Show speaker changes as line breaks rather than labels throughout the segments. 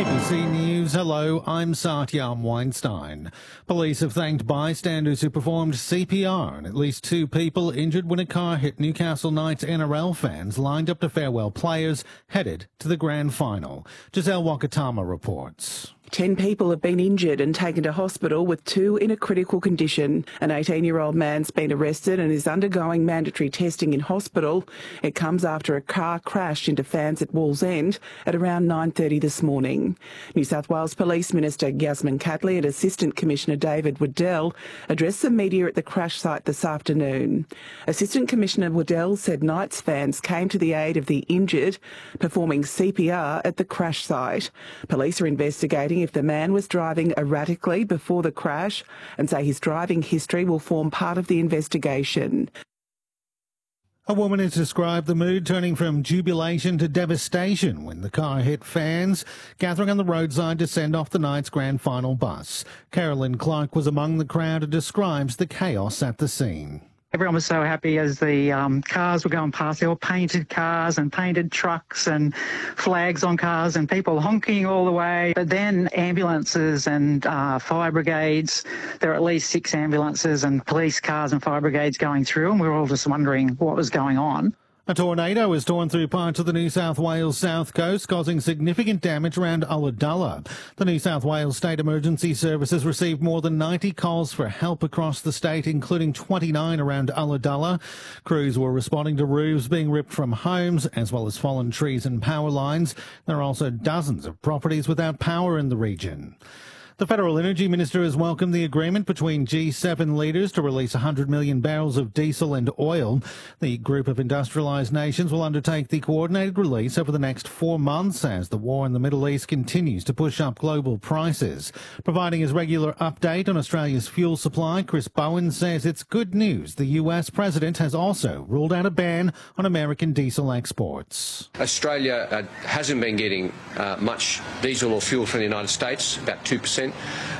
ABC News, hello, I'm Satyam Weinstein. Police have thanked bystanders who performed CPR and at least 2 people injured when a car hit Newcastle Knights NRL fans lined up to farewell players headed to the grand final. Giselle Wakatama reports.
10 people have been injured and taken to hospital, with 2 in a critical condition. An 18-year-old man's been arrested and is undergoing mandatory testing in hospital. It comes after a car crashed into fans at Wallsend at around 9:30 this morning. New South Wales Police Minister Yasmin Catley and Assistant Commissioner David Waddell addressed the media at the crash site this afternoon. Assistant Commissioner Waddell said Knights fans came to the aid of the injured, performing CPR at the crash site. Police are investigating if the man was driving erratically before the crash and say his driving history will form part of the investigation.
A woman has described the mood turning from jubilation to devastation when the car hit fans gathering on the roadside to send off the Knights' grand final bus. Carolyn Clark was among the crowd and describes the chaos at the scene.
Everyone was so happy as the cars were going past. There were painted cars and painted trucks and flags on cars and people honking all the way. But then ambulances and fire brigades, there were at least 6 ambulances and police cars and fire brigades going through, and we were all just wondering what was going on.
A tornado has torn through parts of the New South Wales south coast, causing significant damage around Ulladulla. The New South Wales State Emergency Services received more than 90 calls for help across the state, including 29 around Ulladulla. Crews were responding to roofs being ripped from homes, as well as fallen trees and power lines. There are also dozens of properties without power in the region. The Federal Energy Minister has welcomed the agreement between G7 leaders to release 100 million barrels of diesel and oil. The group of industrialised nations will undertake the coordinated release over the next 4 months as the war in the Middle East continues to push up global prices. Providing his regular update on Australia's fuel supply, Chris Bowen says it's good news the US president has also ruled out a ban on American diesel exports.
Australia hasn't been getting much diesel or fuel from the United States, about 2%.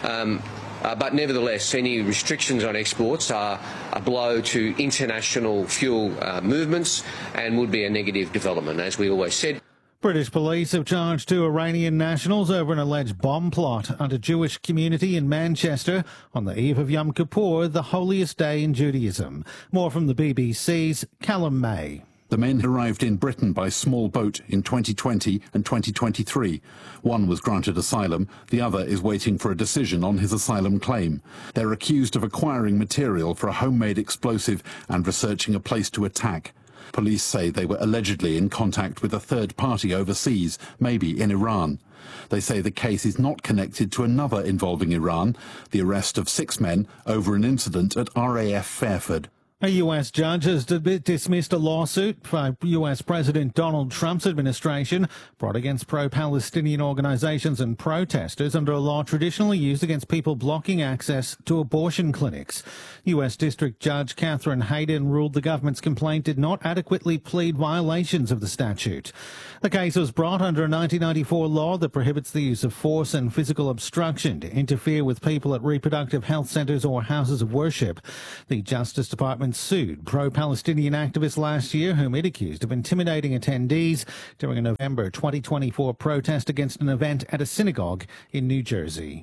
But nevertheless, any restrictions on exports are a blow to international fuel movements and would be a negative development, as we always said.
British police have charged 2 Iranian nationals over an alleged bomb plot at a Jewish community in Manchester on the eve of Yom Kippur, the holiest day in Judaism. More from the BBC's Callum May.
The men arrived in Britain by small boat in 2020 and 2023. One was granted asylum, the other is waiting for a decision on his asylum claim. They're accused of acquiring material for a homemade explosive and researching a place to attack. Police say they were allegedly in contact with a third party overseas, maybe in Iran. They say the case is not connected to another involving Iran, the arrest of 6 men over an incident at RAF Fairford.
A U.S. judge has dismissed a lawsuit by U.S. President Donald Trump's administration brought against pro-Palestinian organizations and protesters under a law traditionally used against people blocking access to abortion clinics. U.S. District Judge Catherine Hayden ruled the government's complaint did not adequately plead violations of the statute. The case was brought under a 1994 law that prohibits the use of force and physical obstruction to interfere with people at reproductive health centres or houses of worship. The Justice Department sued pro-Palestinian activists last year, whom it accused of intimidating attendees during a November 2024 protest against an event at a synagogue in New Jersey.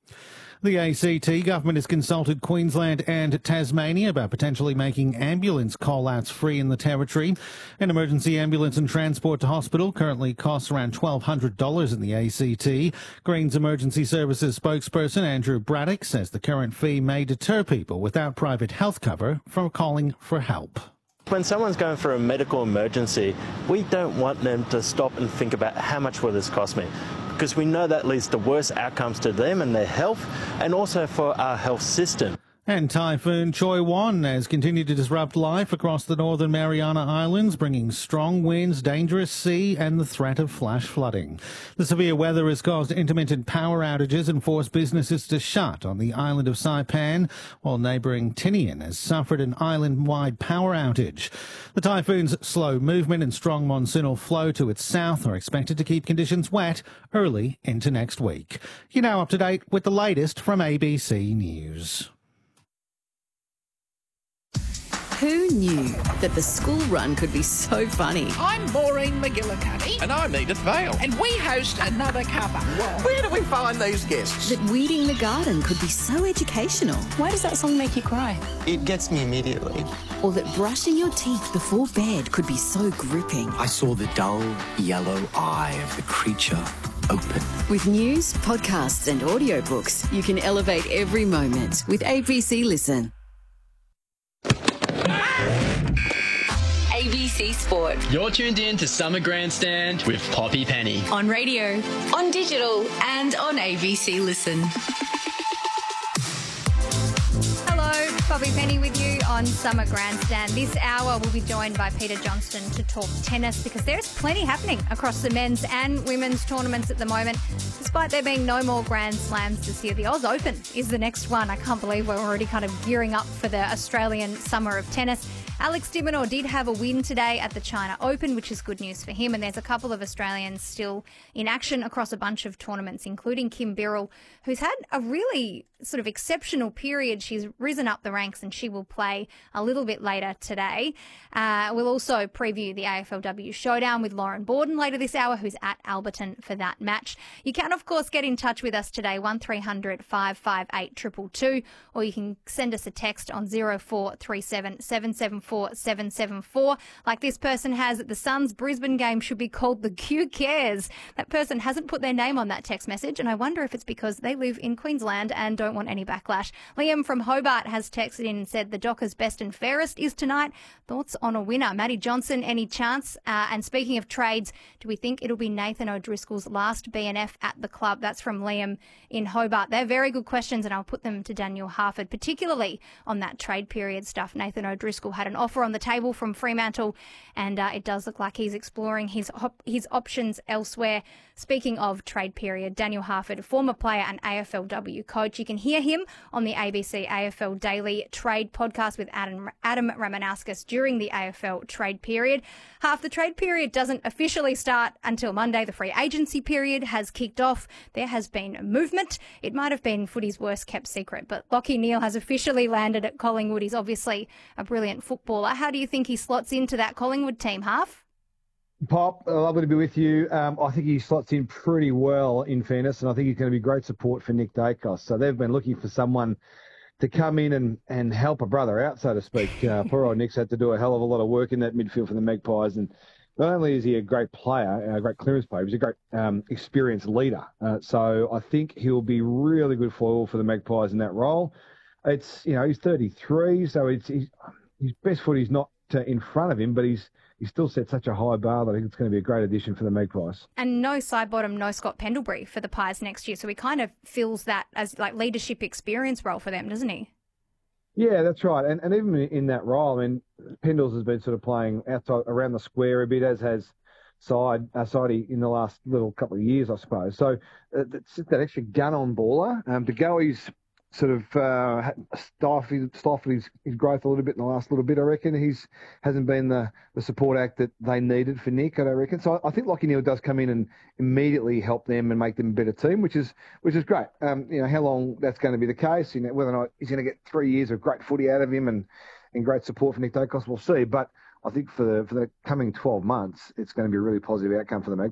The ACT government has consulted Queensland and Tasmania about potentially making ambulance call-outs free in the territory. An emergency ambulance and transport to hospital currently costs around $1,200 in the ACT. Greens Emergency Services spokesperson Andrew Braddock says the current fee may deter people without private health cover from calling for help.
When someone's going for a medical emergency, we don't want them to stop and think about how much will this cost me, because we know that leads to worse outcomes to them and their health, and also for our health system.
And Typhoon Choi Won has continued to disrupt life across the northern Mariana Islands, bringing strong winds, dangerous sea and the threat of flash flooding. The severe weather has caused intermittent power outages and forced businesses to shut on the island of Saipan, while neighbouring Tinian has suffered an island-wide power outage. The typhoon's slow movement and strong monsoonal flow to its south are expected to keep conditions wet early into next week. You're now up to date with the latest from ABC News.
Who knew that the school run could be so funny?
I'm Maureen McGillicuddy.
And I'm Edith Vale.
And we host Another Cuppa.
Where do we find these guests?
That weeding the garden could be so educational.
Why does that song make you cry?
It gets me immediately.
Or that brushing your teeth before bed could be so gripping.
I saw the dull yellow eye of the creature open.
With news, podcasts and audiobooks, you can elevate every moment with ABC Listen.
ABC Sport.
You're tuned in to Summer Grandstand with Poppy Penny.
On radio, on digital and on ABC Listen.
Hello, Poppy Penny with you on Summer Grandstand. This hour we'll be joined by Peter Johnston to talk tennis because there's plenty happening across the men's and women's tournaments at the moment. Despite there being no more Grand Slams this year, the Oz Open is the next one. I can't believe we're already kind of gearing up for the Australian Summer of Tennis. Alex de Minaur did have a win today at the China Open, which is good news for him. And there's a couple of Australians still in action across a bunch of tournaments, including Kim Birrell, who's had a really sort of exceptional period. She's risen up the ranks and she will play a little bit later today. We'll also preview the AFLW Showdown with Lauren Borden later this hour, who's at Alberton for that match. You can, of course, get in touch with us today, 1300 558 222, or you can send us a text on 0437 774 774. Like this person has, the Suns Brisbane game should be called the Q Cares. That person hasn't put their name on that text message, and I wonder if it's because they live in Queensland and don't want any backlash. Liam from Hobart has texted in and said the Dockers' best and fairest is tonight. Thoughts on a winner? Maddie Johnson, any chance? And speaking of trades, do we think it'll be Nathan O'Driscoll's last BNF at the club? That's from Liam in Hobart. They're very good questions, and I'll put them to Daniel Harford, particularly on that trade period stuff. Nathan O'Driscoll had an offer on the table from Fremantle, and it does look like he's exploring his options elsewhere. Speaking of trade period, Daniel Harford, former player and AFLW coach. You can hear him on the ABC AFL Daily Trade podcast with Adam Ramanauskas during the AFL trade period. Half the trade period doesn't officially start until Monday. The free agency period has kicked off. There has been movement. It might have been footy's worst kept secret, but Lachie Neale has officially landed at Collingwood. He's obviously a brilliant footballer. How do you think he slots into that Collingwood team, Half?
Pop, lovely to be with you. I think he slots in pretty well, in fairness, and I think he's going to be great support for Nick Dacos. So they've been looking for someone to come in and help a brother out, so to speak. Poor old Nick's had to do a hell of a lot of work in that midfield for the Magpies, and not only is he a great player, a great clearance player, he's a great experienced leader. So I think he'll be really good foil for the Magpies in that role. It's, he's 33, so his best foot is not in front of him, but he's still set such a high bar that I think it's going to be a great addition for the Magpies.
And no Sidebottom, no Scott Pendlebury for the Pies next year, so he kind of fills that as like leadership experience role for them, doesn't he?
Yeah, that's right. And even in that role, I mean, Pendles has been sort of playing outside around the square a bit, as has Sidey in the last little couple of years, I suppose. So that's that extra gun-on baller. De Goey's sort of stifled his growth a little bit in the last little bit, I reckon. Hasn't been the support act that they needed for Nick, I reckon. So I think Lachie Neale does come in and immediately help them and make them a better team, which is great. How long that's going to be the case, whether or not he's going to get 3 years of great footy out of him and great support for Nick Dacos, we'll see. But I think for the coming 12 months, it's going to be a really positive outcome for the Magpies.